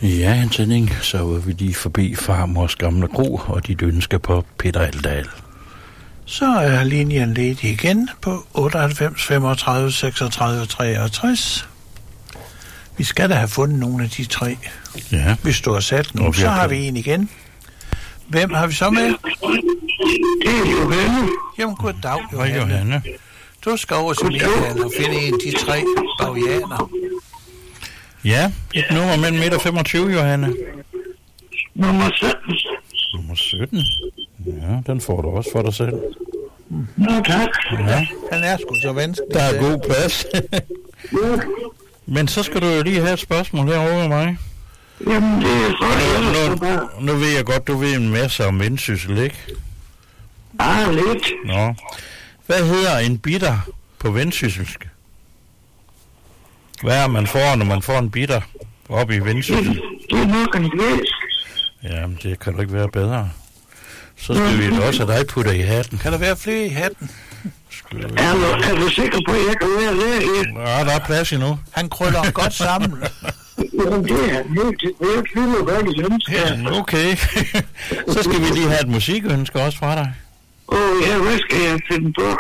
Ja, en sending, så var vi lige forbi farmors gamle gro og dit ønske på Peter Aldal. Så er linjen ledig igen på 98 35 36 63. Vi skal da have fundet nogle af de tre. Ja. Hvis du har sat nu, så har vi en igen. Hvem har vi så med? Det er Johanne. Jamen, goddag, Hej, Johanne. Du skal over til Michael og finde en af de tre bavianer. Ja, et nummer mellem 1,25 Johanne. Nummer 17. Nummer 17? Ja, den får du også for dig selv. Nå, tak. Ja. Han er sgu så vanskelig. Der er god plads. Men så skal du jo lige have et spørgsmål herovre med mig. Jamen, det er godt. Nu ved jeg godt, du ved en masse om Vendsyssel, ikke? Lidt. Nå. Hvad hedder en bitter på vendsysselsk? Hvad er man får, når man får en bitter op i Vendsyssel? Det er nok en glæs. Jamen, det kan du ikke være bedre. Så skal vi også have dig putte i hatten. Kan der være flere i hatten? Er du sikker på, at jeg kan være der? Ja, der er plads endnu. Han krøller godt sammen. Jamen, det er helt til. Jeg fylder godt i ønsker. Ja, okay. Så skal vi lige have et musikønske også fra dig. Ja, hvad skal jeg finde på?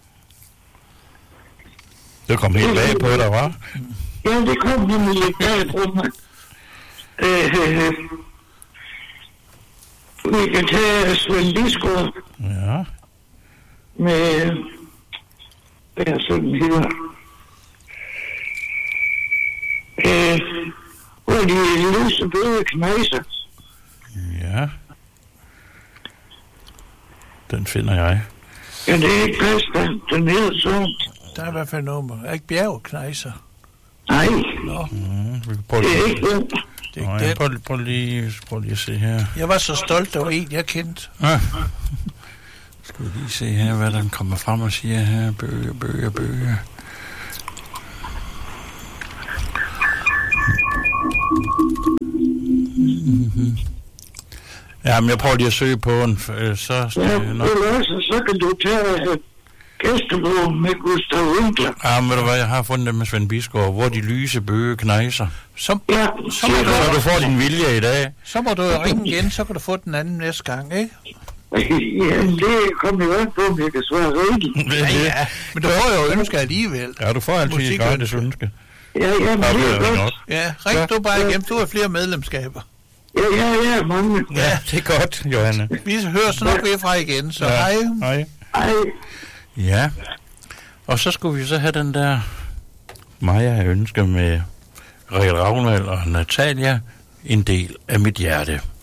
Det kom helt bag på dig, hva'? Ja, det kom nemlig lidt bag på mig. Vi kan tage Svend Bisgaard Ja. med, hvad er sådan hedder, hvor de lyse bøde knejser. Ja. Den finder jeg. Ja, det er ikke plads, den hedder sådan. Der er i hvert fald nummer. Er ikke bjergknejser? Nej, Nå, Vi kan prøve det er lige. ikke den. det er ikke den. Prøv lige at se her. Jeg var så stolt, der var en, jeg kendte. Ja. Skal vi lige se her, hvad der kommer frem og siger her. Bøge. Ja, men jeg prøver lige at søge på den, så skal Ja, jeg nok... så kan du tage gæstebogen med Gustav Winkler. Ja, men ved du hvad, jeg har fundet dem med Svend Bisgaard, hvor de lyse bøge knejser. Så Så du får din vilje i dag. må du jo ringe igen, så kan du få den anden næste gang, ikke? Jamen, det kommer jo an på, om jeg kan svare rigtigt. Ja. Men du får jo ønske alligevel. Ja, du får altid et gratis ønske. Ja, men det er godt. Ja, ring du bare igen. Du har flere medlemskaber. Ja, mange. Ja, det er godt, Johanne. Vi hører så nok ved fra igen, så hej. Hej. Ej, Ja, og så skulle vi så have den der Maja ønske med Rikke Ravnvald og Natalia, en del af mit hjerte.